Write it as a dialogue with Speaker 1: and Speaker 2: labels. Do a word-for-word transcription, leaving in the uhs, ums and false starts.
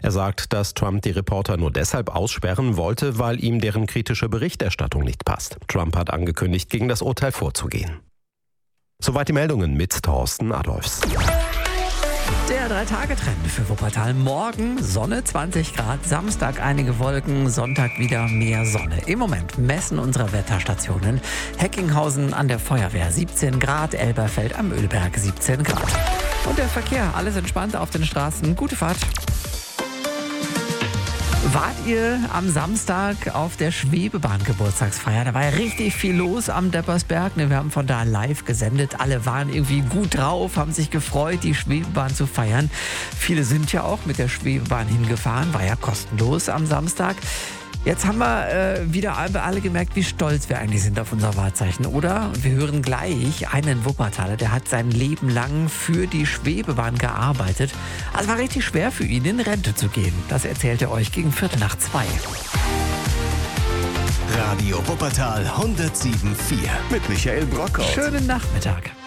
Speaker 1: Er sagt, dass Trump die Reporter nur deshalb aussperren wollte, weil ihm deren kritische Berichterstattung nicht passt. Trump hat angekündigt, gegen das Urteil vorzugehen. Soweit die Meldungen mit Thorsten Adolfs.
Speaker 2: Der Drei-Tage-Trend für Wuppertal. Morgen Sonne, zwanzig Grad, Samstag einige Wolken, Sonntag wieder mehr Sonne. Im Moment messen unsere Wetterstationen. Heckinghausen an der Feuerwehr siebzehn Grad, Elberfeld am Ölberg siebzehn Grad. Und der Verkehr, alles entspannt auf den Straßen. Gute Fahrt. Wart ihr am Samstag auf der Schwebebahn-Geburtstagsfeier? Da war ja richtig viel los am Deppersberg. Wir haben von da live gesendet. Alle waren irgendwie gut drauf, haben sich gefreut, die Schwebebahn zu feiern. Viele sind ja auch mit der Schwebebahn hingefahren. War ja kostenlos am Samstag. Jetzt haben wir äh, wieder alle gemerkt, wie stolz wir eigentlich sind auf unser Wahrzeichen, oder? Und wir hören gleich einen Wuppertaler, der hat sein Leben lang für die Schwebebahn gearbeitet. Also war richtig schwer für ihn, in Rente zu gehen. Das erzählt er euch gegen Viertel nach zwei.
Speaker 3: Radio Wuppertal hundertsieben Komma vier mit Michael Brockhaus.
Speaker 2: Schönen Nachmittag.